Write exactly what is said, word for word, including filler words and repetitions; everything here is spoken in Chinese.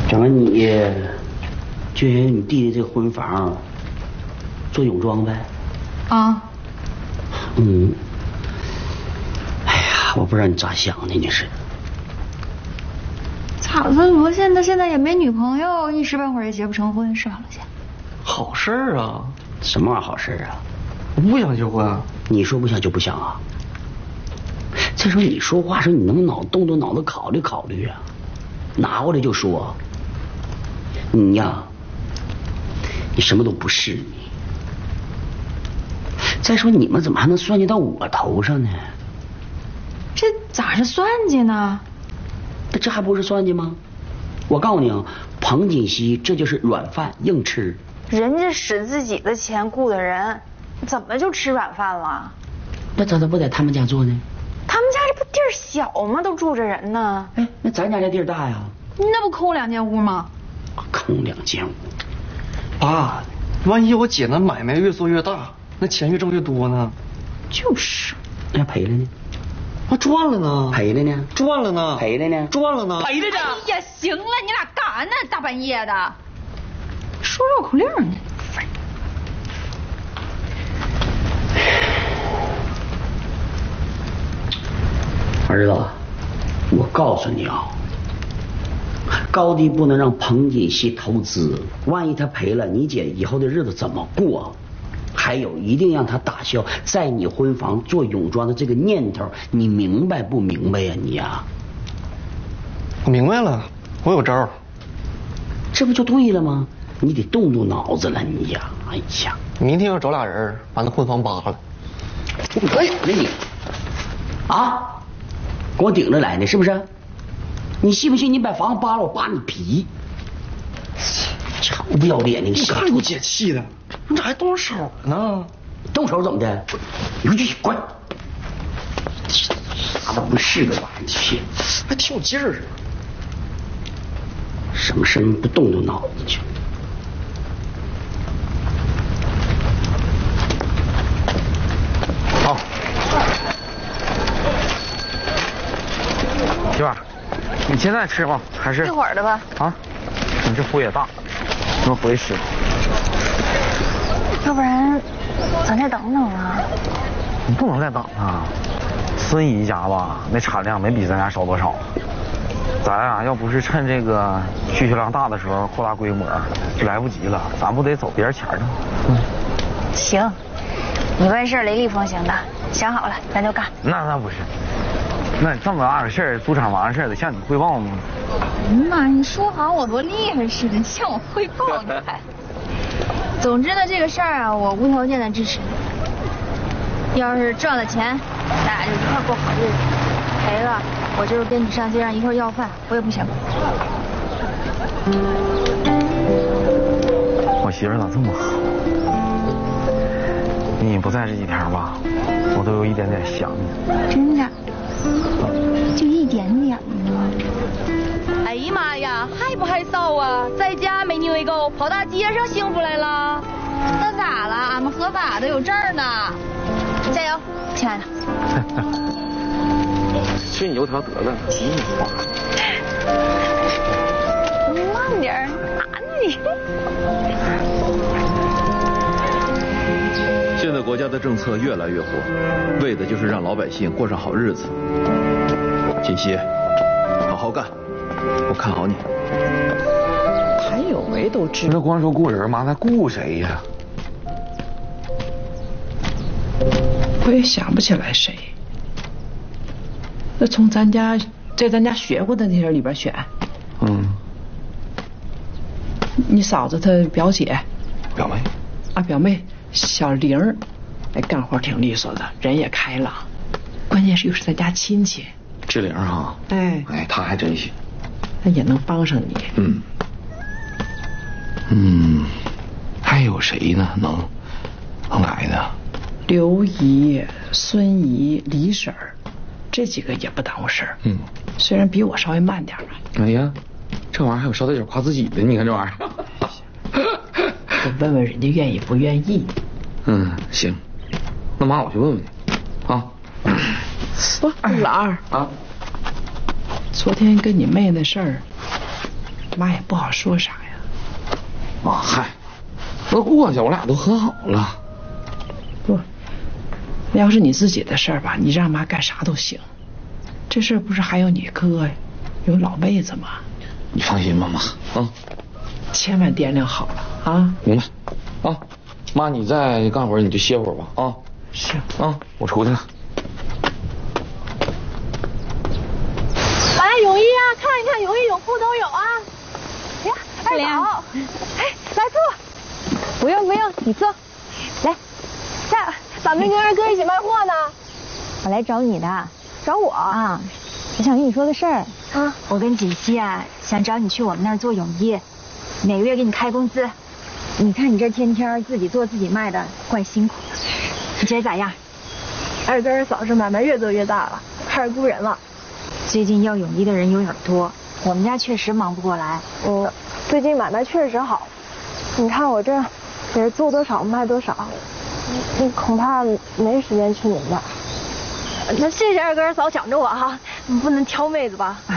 整个你就寻你弟弟这个婚房做泳装呗。 啊。 嗯。哎呀，我不知道你咋想的，你是。 咋了？罗现他现在也没女朋友，一时半会儿也结不成婚，是吧，罗现？ 好事儿啊！ 什么玩意儿好事啊？ 我不想结婚啊！ 你说不想就不想啊？再说你说话时候，你能脑动动脑子考虑考虑啊？拿过来就说，你呀，你什么都不是你。再说你们怎么还能算计到我头上呢？ 这咋是算计呢？ 那这还不是算计吗？我告诉你啊，彭锦熙这就是软饭硬吃。 人家使自己的钱雇的人，怎么就吃软饭了？ 那咋他不在他们家做呢？ 他们家这不地儿小吗？都住着人呢。 哎，那咱家这地儿大呀。 那不空两间屋吗？ 空两间屋。 爸，万一我姐那买卖越做越大，那钱越挣越多呢？ 就是， 那赔了呢？ 啊，赚了呢？ 赔了呢？ 赚了呢？ 赔了呢？ 赚了呢？ 赔了呢？ 哎呀，行了，你俩干啥呢？大半夜的，说绕口令呢。 儿子，我告诉你啊，高低不能让彭锦熙投资，万一他赔了，你姐以后的日子怎么过？还有，一定让他打消在你婚房做泳装的这个念头，你明白不明白呀？你呀， 我明白了，我有招。 这不就对了吗？你得动动脑子了，你呀！哎呀， 明天要找俩人把那婚房扒了。 哎，那你啊，给我顶着来呢，是不是？你信不信？你把房子扒了，我扒你皮！臭不要脸的！你看你姐气的，你咋还动手呢？ 动手怎么的？你去滚！啥都不是个玩意儿，去！ 还挺有劲儿。 什么事不动动脑子去？ 好，媳妇儿，你现在吃吗？还是一会儿的吧？ 啊，你这火也大，一会儿吃。 要不然咱再等等啊？ 你不能再等啊！孙姨家吧，那产量没比咱家少多少。咱啊，要不是趁这个需求量大的时候扩大规模，就来不及了。咱不得走别人钱呢？嗯， 行，你问事儿雷厉风行的，想好了咱就干。 那那不是，那这么大个事儿，租厂完事儿得向你汇报吗？ 妈，你说好我多厉害似的，向我汇报你还。总之呢，这个事儿啊，我无条件的支持你。要是赚了钱，咱俩就一块过好日子；赔了，我就是跟你上街上一块要饭，我也不嫌苦。 我媳妇儿咋这么好？你不在这几天吧，我都有一点点想你。 真的？就一点点吗？ 哎呀妈呀，害不害臊啊？在家没牛一狗，跑大街上幸福来了？ 那咋了？俺们合法的有证呢。加油，亲爱的。 吃你油条得了，急你慌。 慢点儿，打你。 现在国家的政策越来越火，为的就是让老百姓过上好日子。锦溪，好好干，我看好你。 还有为都知道。 这光说雇人嘛，那雇谁呀？ 我也想不起来谁。那从咱家在咱家学过的那些里边选。 嗯。 你嫂子她表姐。 表妹。 啊，表妹小玲儿，哎，干活挺利索的，人也开朗，关键是又是咱家亲戚。 志玲哈。 哎。 哎，她还真行。 那也能帮上你。 嗯。嗯，还有谁呢？能能来的？ 刘姨、孙姨、李婶儿，这几个也不耽误事儿。 嗯， 虽然比我稍微慢点吧。 哎呀，这玩意儿还有捎带脚夸自己的，你看这玩意儿。 我问问人家愿意不愿意。 嗯，行，那妈我去问问你，啊。 不，老二啊，昨天跟你妹那事儿， 妈也不好说啥呀。 妈嗨，都过去，我俩都和好了。 不，那要是你自己的事儿吧，你让妈干啥都行。这事儿不是还有你哥呀，有老妹子吗？ 你放心吧，妈啊， 千万掂量好了啊。 明白啊，妈，你再干会儿你就歇会儿吧啊。 行啊，我出去了。 哎，泳衣啊，看一看，泳衣泳裤都有啊。呀，二宝，哎，来坐。 不用不用，你坐。来， 这咋没跟二哥一起卖货呢？ 我来找你的。 找我啊？我想跟你说个事儿啊。 我跟锦溪啊，想找你去我们那儿做泳衣，每个月给你开工资。你看你这天天自己做自己卖的，怪辛苦的。你觉得咋样？ 二哥二嫂这买卖越做越大了，开始雇人了。 最近要泳衣的人有点多，我们家确实忙不过来。 嗯，最近买卖确实好。你看我这也是做多少卖多少，你恐怕没时间去你们那儿。那谢谢二哥二嫂想着我哈，你不能挑妹子吧？